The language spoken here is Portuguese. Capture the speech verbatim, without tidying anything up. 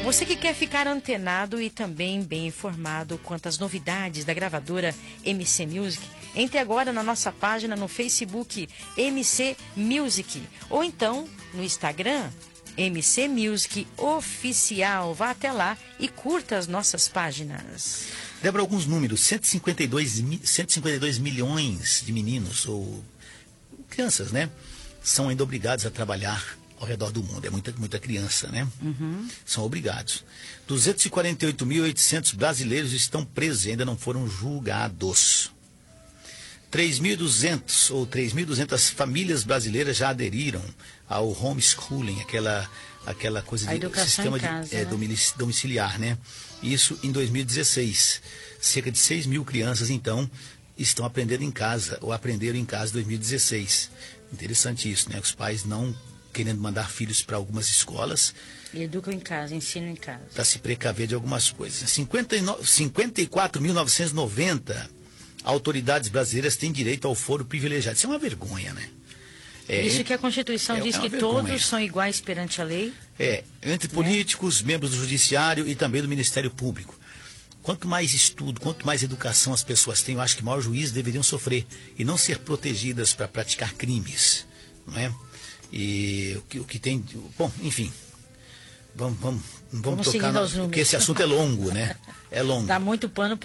Você que quer ficar antenado e também bem informado quanto às novidades da gravadora M C Music, entre agora na nossa página no Facebook M C Music ou então no Instagram M C Music Oficial. Vá até lá e curta as nossas páginas. Débora, alguns números: cento e cinquenta e dois, cento e cinquenta e dois milhões de meninos ou crianças, né, são ainda obrigados a trabalhar ao redor do mundo. É muita, muita criança, né? Uhum. São obrigados. duzentos e quarenta e oito mil e oitocentos brasileiros estão presos e ainda não foram julgados. três mil e duzentos ou três mil e duzentas famílias brasileiras já aderiram ao homeschooling, aquela, aquela coisa de sistema de, casa, é, né? domiciliar, né? Isso em dois mil e dezesseis. Cerca de seis mil crianças, então, estão aprendendo em casa, ou aprenderam em casa em dois mil e dezesseis. Interessante isso, né? Os pais não querendo mandar filhos para algumas escolas. E educam em casa, ensinam em casa. Para se precaver de algumas coisas. cinquenta e quatro mil novecentos e noventa autoridades brasileiras têm direito ao foro privilegiado. Isso é uma vergonha, né? É, Isso que a Constituição é, diz é que vergonha. Todos são iguais perante a lei. É, entre políticos, é. membros do judiciário e também do Ministério Público. Quanto mais estudo, quanto mais educação as pessoas têm, eu acho que maior juízes deveriam sofrer e não ser protegidas para praticar crimes, não é? E o que, o que tem... Bom, enfim, vamos, vamos, vamos, vamos tocar, no, porque esse assunto é longo, né? É longo. Dá muito pano para